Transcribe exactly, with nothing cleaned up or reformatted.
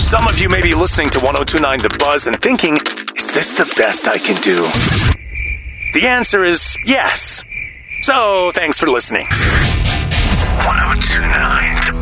Some of you may be listening to ten twenty-nine The Buzz and thinking, is this the best I can do? The answer is yes. So, thanks for listening. ten twenty-nine